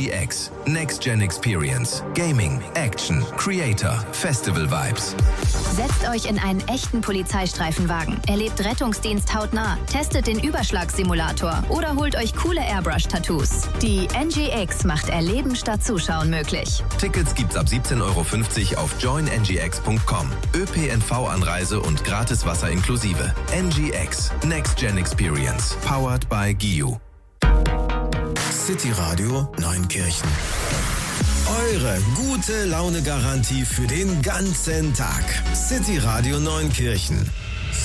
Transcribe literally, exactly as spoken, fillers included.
G X. Next Gen Experience. Gaming, Action, Creator, Festival Vibes. Setzt euch in einen echten Polizeistreifenwagen, erlebt Rettungsdienst hautnah, testet den Überschlagssimulator oder holt euch coole Airbrush-Tattoos. Die N G X macht Erleben statt Zuschauen möglich. Tickets gibt's ab siebzehn Euro fünfzig auf join n g x punkt com. ÖPNV-Anreise und gratis Wasser inklusive. N G X. Next Gen Experience. Powered by G I U. City Radio Neunkirchen. Eure gute Laune-Garantie für den ganzen Tag. City Radio Neunkirchen.